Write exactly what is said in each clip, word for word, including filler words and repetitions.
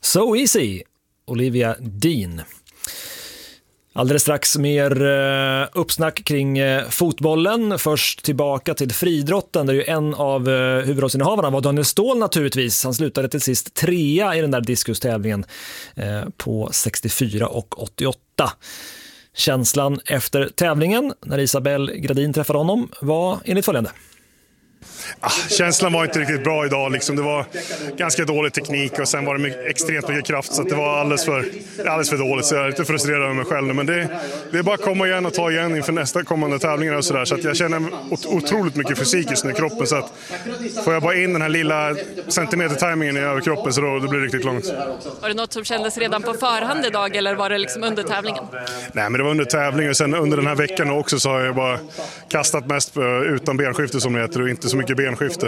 So Easy, Olivia Dean. Alldeles strax mer uh, uppsnack kring uh, fotbollen. Först tillbaka till friidrotten där ju en av uh, huvudrollsinnehavarna var Daniel Ståhl naturligtvis. Han slutade till sist trea i den där diskustävlingen uh, på sextiofyra och åttioåtta. Känslan efter tävlingen när Isabel Gradin träffade honom var enligt följande. Ah, känslan var inte riktigt bra idag. Liksom. Det var ganska dålig teknik och sen var det mycket, extremt mycket kraft så att det var alldeles för, alldeles för dåligt. Så jag är lite frustrerad över mig själv. Men det, det är bara att komma igen och ta igen inför nästa kommande tävlingar och sådär. Så att jag känner otroligt mycket fysik just nu i kroppen. Så att får jag bara in den här lilla centimeter-timingen i överkroppen så då det blir det riktigt långt. Var det något som kändes redan på förhand idag eller var det liksom under tävlingen? Nej, men det var under tävlingen. Och sen under den här veckan också så har jag bara kastat mest utan benskifte som det heter och inte så mycket benskifte.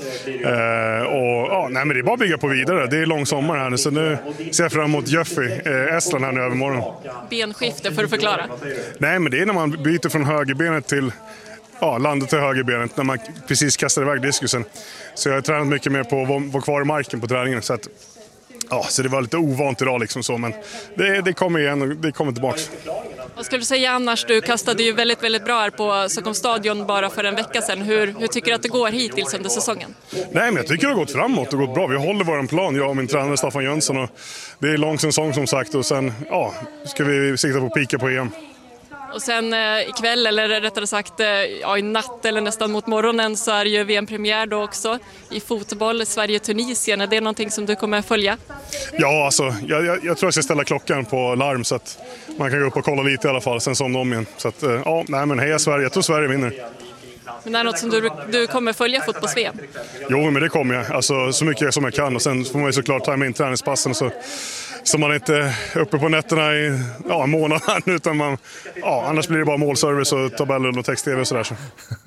Eh, och, ja, nej, men det är bara att bygga på vidare. Det är lång sommar här nu, så nu ser jag fram emot Jöffi, eh, Estland här nu över morgon. Benskifte, för att förklara? Nej, men det är när man byter från högerbenet till ja, landet till högerbenet, när man precis kastar iväg diskusen. Så jag har tränat mycket mer på att vara, vara kvar i marken på träningen. Så att, ja, så det var lite ovant idag liksom så, men det, det kommer igen och det kommer tillbaka. Vad skulle du säga annars? Du kastade ju väldigt, väldigt bra här på Stockholms stadion bara för en vecka sedan. Hur, hur tycker du att det går hittills under säsongen? Nej, men jag tycker det har gått framåt och gått bra. Vi håller vår plan, jag och min tränare Staffan Jönsson. Och det är lång säsong som sagt och sen ja, ska vi sikta på att pika på E M. Och sen eh, ikväll, eller rättare sagt eh, ja, i natt eller nästan mot morgonen så är ju V M-premiär då också i fotboll, Sverige-Tunisien. Är det någonting som du kommer följa? Ja, alltså, jag, jag, jag tror jag ska ställa klockan på larm så att man kan gå upp och kolla lite i alla fall, sen somna om igen. Så att, eh, ja, nej men heja Sverige, jag tror Sverige vinner. Men det är något som du, du kommer följa fotbolls-V M? Jo, men det kommer jag. Alltså, så mycket som jag kan och sen får man ju såklart ta med in träningspassen så så man inte är uppe på nätterna i ja, en månad utan man, ja, annars blir det bara målservice och tabeller och text-tv och sådär. Så.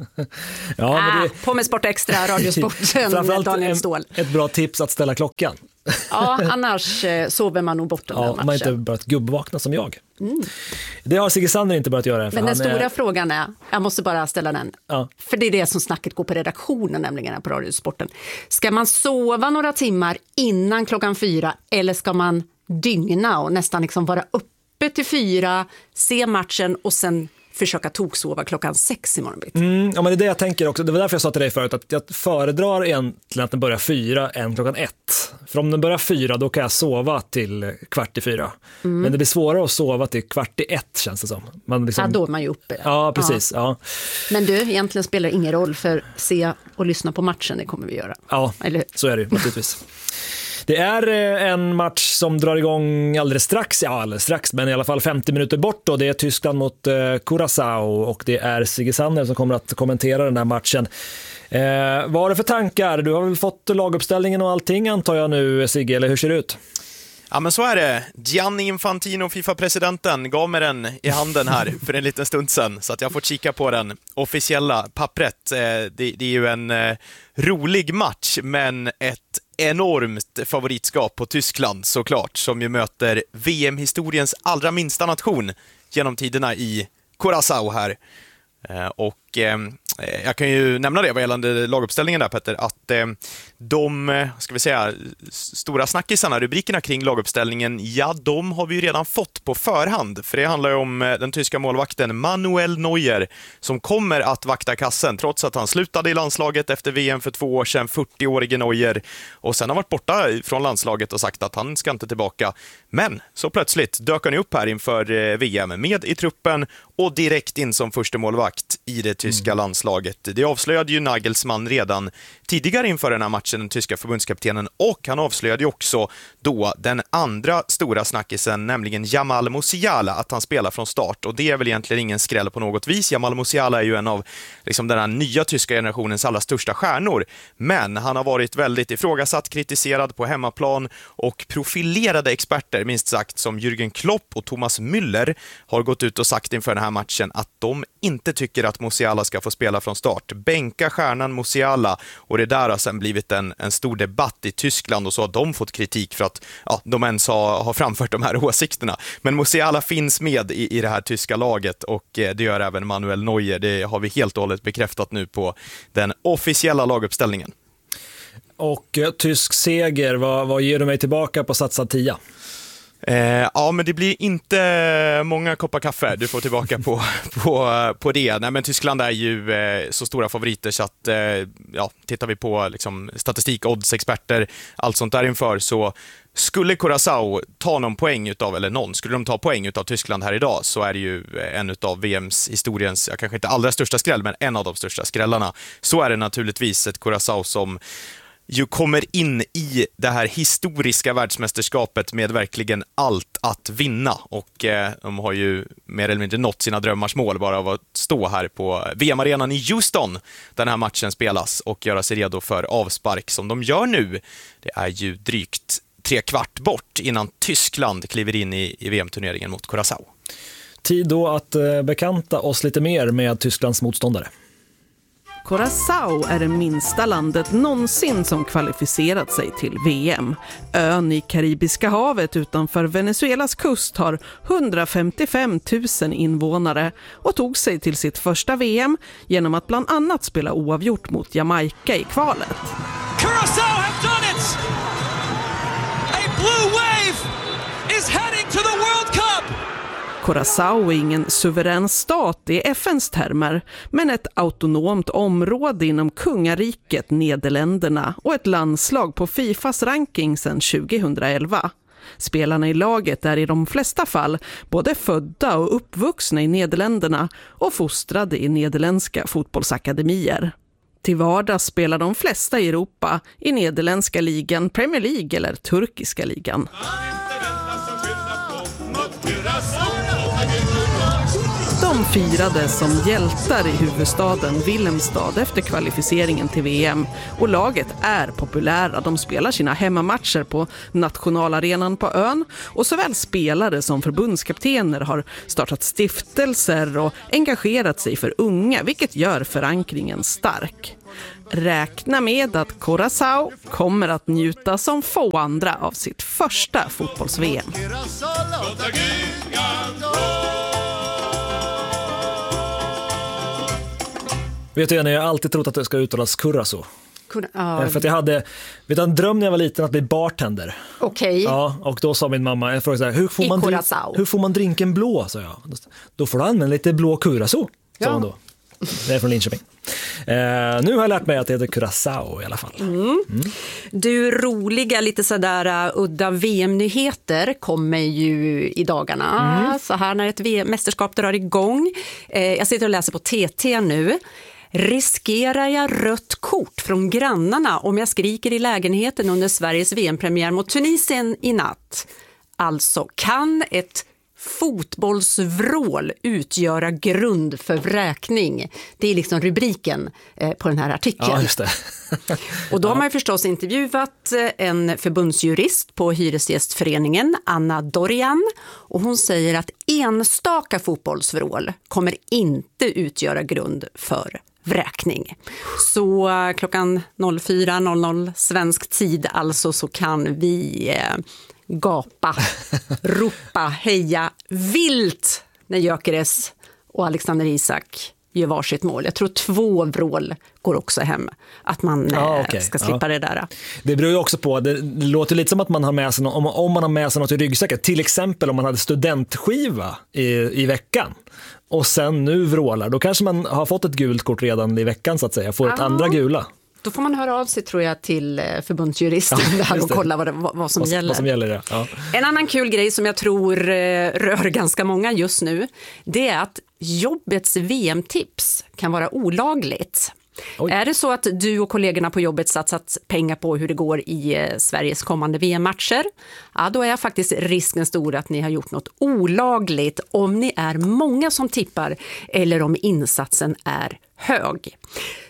Ja, men det... ah, på med Sport Extra, Radiosporten, Daniel Ståhl. Ett bra tips att ställa klockan. Ja, annars eh, sover man nog bort den ja, matchen. Man har inte börjat gubbvakna som jag. Mm. Det har Sigge Sander inte börjat göra. Men den stora är... frågan är, jag måste bara ställa den. Ja. För det är det som snacket går på redaktionen, nämligen här på Radiosporten. Ska man sova några timmar innan klockan fyra eller ska man dygna och nästan liksom vara uppe till fyra, se matchen och sen försöka toksova klockan sex imorgon bitti? Mm, ja, men det är det jag tänker också. Det var därför jag sa till dig förut att jag föredrar egentligen att den börjar fyra än klockan ett. För om den börjar fyra då kan jag sova till kvart i fyra. Mm. Men det blir svårare att sova till kvart i ett känns det som. Man liksom... Ja, då är man ju uppe. Ja, precis. Ja. Ja. Men du, egentligen spelar det ingen roll för se och lyssna på matchen, det kommer vi göra. Ja, eller? Så är det ju naturligtvis. Det är en match som drar igång alldeles strax, ja alldeles strax, men i alla fall femtio minuter bort då. Det är Tyskland mot eh, Curaçao och det är Sigge Sander som kommer att kommentera den här matchen. Eh, vad har du för tankar? Du har väl fått laguppställningen och allting antar jag nu, Sigge, eller hur ser det ut? Ja, men så är det. Gianni Infantino, FIFA-presidenten, gav mig den i handen här för en liten stund sedan så att jag får kika på den officiella pappret. Eh, det, det är ju en eh, rolig match, men ett enormt favoritskap på Tyskland såklart, som ju möter V M-historiens allra minsta nation genom tiderna i Curaçao här. Eh, och eh, jag kan ju nämna det vad gällande laguppställningen där, Petter, att eh, de, ska vi säga, stora snackisarna, rubrikerna kring laguppställningen, ja, de har vi ju redan fått på förhand, för det handlar ju om den tyska målvakten Manuel Neuer som kommer att vakta kassen trots att han slutade i landslaget efter V M för två år sedan, fyrtioårige Neuer, och sen har varit borta från landslaget och sagt att han ska inte tillbaka. Men så plötsligt dök han upp här inför V M med i truppen och direkt in som första målvakt i det tyska mm. landslaget. Det avslöjade ju Nagelsmann redan tidigare inför den här matchen, den tyska förbundskaptenen, och han avslöjade ju också då den andra stora snackisen, nämligen Jamal Musiala, att han spelar från start, och det är väl egentligen ingen skräll på något vis. Jamal Musiala är ju en av liksom den här nya tyska generationens allra största stjärnor, men han har varit väldigt ifrågasatt, kritiserad på hemmaplan, och profilerade experter, minst sagt, som Jürgen Klopp och Thomas Müller har gått ut och sagt inför den här matchen att de inte tycker att Musiala ska få spela från start. Bänka stjärnan Musiala, och det där har sen blivit en, en stor debatt i Tyskland, och så har de fått kritik för att ja, de ens har, har framfört de här åsikterna. Men Musiala finns med i, i det här tyska laget, och eh, det gör även Manuel Neuer. Det har vi helt och hållet bekräftat nu på den officiella laguppställningen. och tysk seger. Vad, vad ger du mig tillbaka på satsad tia? Eh, ja, men det blir inte många koppar kaffe du får tillbaka på, på, på det. Nej, men Tyskland är ju eh, så stora favoriter så att eh, ja, tittar vi på liksom, statistik, oddsexperter, allt sånt där inför, så skulle Curaçao ta någon poäng utav, eller någon, skulle de ta poäng utav Tyskland här idag, så är det ju en utav V M:s historiens, jag kanske inte allra största skräll, men en av de största skrällarna. Så är det naturligtvis ett Curaçao som ju kommer in i det här historiska världsmästerskapet med verkligen allt att vinna, och eh, de har ju mer eller mindre nått sina drömmars mål bara av att stå här på V M-arenan i Houston där den här matchen spelas och göra sig redo för avspark som de gör nu. Det är ju drygt tre kvart bort innan Tyskland kliver in i, i V M-turneringen mot Curaçao. Tid då att eh, bekanta oss lite mer med Tysklands motståndare. Curaçao är det minsta landet någonsin som kvalificerat sig till V M. Ön i Karibiska havet utanför Venezuelas kust har hundrafemtiofem tusen invånare och tog sig till sitt första V M genom att bland annat spela oavgjort mot Jamaica i kvalet. Curaçao have done it! A blue wave is heading to the World Cup! Curaçao är ingen suverän stat i F N:s termer, men ett autonomt område inom kungariket Nederländerna och ett landslag på Fifas ranking sedan tjugohundraelva. Spelarna i laget är i de flesta fall både födda och uppvuxna i Nederländerna och fostrade i nederländska fotbollsakademier. Till vardags spelar de flesta i Europa i nederländska ligan, Premier League eller turkiska ligan. De firade som hjältar i huvudstaden Willemstad efter kvalificeringen till V M, och laget är populära. De spelar sina hemmamatcher på nationalarenan på ön, och såväl spelare som förbundskaptener har startat stiftelser och engagerat sig för unga, vilket gör förankringen stark. Räkna med att Curaçao kommer att njuta som få andra av sitt första fotbolls-V M. Vet du, jag har alltid trott att det ska uttalas Curaçao. Kun- ja. För att jag hade, vet du, en dröm när jag var liten att bli bartender. Okej. Okay. Ja, och då sa min mamma, jag frågade så här, hur får, I man drink, hur får man drinken blå? Så jag. Då får du använda lite blå Curaçao, sa ja. hon då. Det är från Linköping. Eh, nu har jag lärt mig att det heter Curaçao i alla fall. Mm. Mm. Du, roliga, lite sådär uh, udda V M-nyheter kommer ju i dagarna. Mm. Så här när ett V M-mästerskap drar igång. Eh, jag sitter och läser på T T nu. Riskerar jag rött kort från grannarna om jag skriker i lägenheten under Sveriges V M-premiär mot Tunisien i natt? Alltså, kan ett fotbollsvrål utgöra grund för vräkning? Det är liksom rubriken eh, på den här artikeln. Ja, just det. Och då har man ju förstås intervjuat en förbundsjurist på Hyresgästföreningen, Anna Dorian, och hon säger att enstaka fotbollsvrål kommer inte utgöra grund för vräkning. Så klockan fyra noll noll svensk tid alltså, så kan vi eh, gapa, ropa, heja vilt när Gyökeres och Alexander Isak gör varsitt mål. Jag tror två vrål går också hem. Att man ja, eh, okay. ska slippa ja. det där. Det beror ju också på, det, det låter lite som att man har med sig något, om, om man har med sig något i ryggsäcken. Till exempel om man hade studentskiva i, i veckan och sen nu vrålar, då kanske man har fått ett gult kort redan i veckan så att säga. Får ett ja. andra gula. Då får man höra av sig, tror jag, till förbundsjuristen ja, där och kolla vad, det, vad, som vad, gäller. Vad som gäller ja. Ja. En annan kul grej som jag tror rör ganska många just nu, det är att jobbets V M-tips kan vara olagligt. Oj. Är det så att du och kollegorna på jobbet satsat pengar på hur det går i Sveriges kommande V M-matcher, ja, då är faktiskt risken stor att ni har gjort något olagligt om ni är många som tippar eller om insatsen är hög.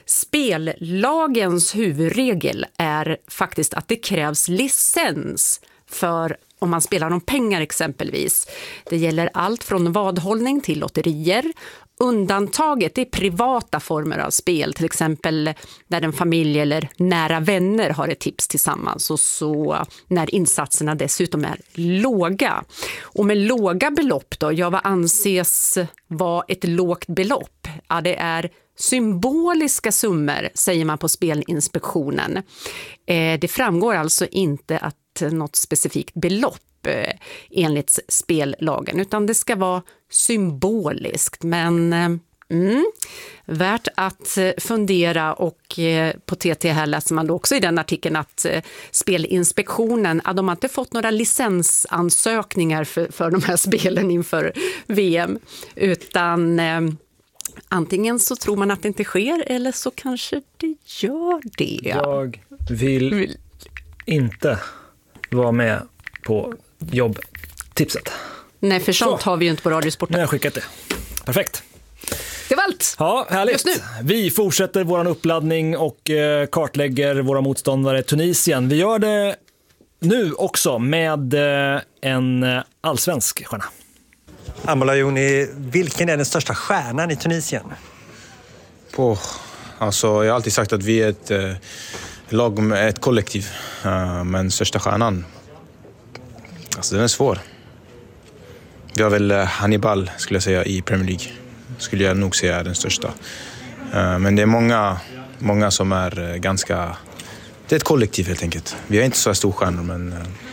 Spellagens huvudregel är faktiskt att det krävs licens för om man spelar om pengar exempelvis. Det gäller allt från vadhållning till lotterier. Undantaget är privata former av spel, till exempel när en familj eller nära vänner har ett tips tillsammans och så när insatserna dessutom är låga. Och med låga belopp då, ja, vad anses vara ett lågt belopp? Ja, det är symboliska summor, säger man på Spelinspektionen. Eh, det framgår alltså inte att något specifikt belopp eh, enligt spellagen, utan det ska vara symboliskt. Men eh, mm, värt att fundera, och eh, på T T här läser man då också i den artikeln att eh, Spelinspektionen, ja, de har inte fått några licensansökningar för, för de här spelen inför V M, utan eh, antingen så tror man att det inte sker, eller så kanske det gör det. Jag vill inte vara med på jobbtipset. Nej, för sånt Så. har vi ju inte på Radiosporten. Nu har jag skickat det. Perfekt. Det var allt. Ja, härligt. Just nu. Vi fortsätter vår uppladdning och eh, kartlägger våra motståndare Tunisien. Vi gör det nu också med eh, en eh, allsvensk stjärna. Amba Lajouni, vilken är den största stjärnan i Tunisien? Oh, alltså, jag har alltid sagt att vi är ett eh, lag med ett kollektiv. Uh, men största stjärnan, alltså den är svår. Vi har väl uh, Hannibal, skulle jag säga, i Premier League. Skulle jag nog säga är den största. Uh, men det är många, många som är uh, ganska... Det är ett kollektiv helt enkelt. Vi har inte så stor stjärnor, men...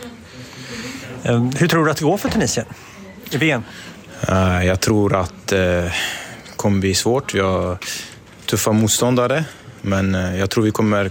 Uh... Um, hur tror du att det går för Tunisien i V M? Uh, jag tror att det uh, kommer bli svårt. Vi har tuffa motståndare, men uh, jag tror vi kommer...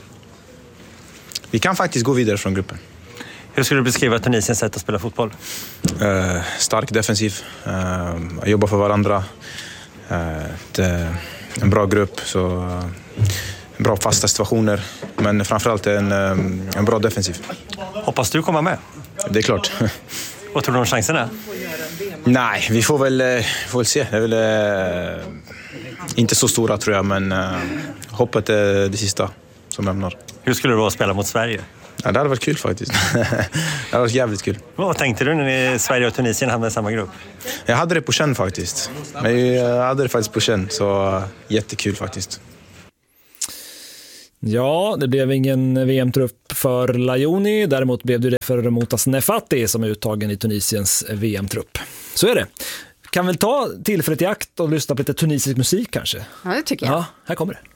Vi kan faktiskt gå vidare från gruppen. Hur skulle du beskriva Tunisiens sätt att spela fotboll? Uh, stark defensiv, uh, jobba för varandra. Uh, det, en bra grupp, så uh, bra fasta situationer, men framförallt en, um, en bra defensiv. Hoppas du komma med? Det är klart. Vad tror du om chanserna? Nej, vi får väl, uh, får väl se. Det är väl uh, inte så stora, tror jag, men uh, hoppet är det sista som lämnar. Hur skulle det vara att spela mot Sverige? Ja, det hade varit kul faktiskt. Det hade varit jävligt kul. Vad tänkte du när ni, Sverige och Tunisien hamnade i samma grupp? Jag hade det på känn faktiskt. Men jag hade det faktiskt på känn, så jättekul faktiskt. Ja, det blev ingen V M-trupp för Lajouni. Däremot blev det för Motas Nefati som är uttagen i Tunisiens V M-trupp. Så är det. Kan väl ta tillfället i akt och lyssna på lite tunisisk musik kanske? Ja, det tycker jag. Ja, här kommer det.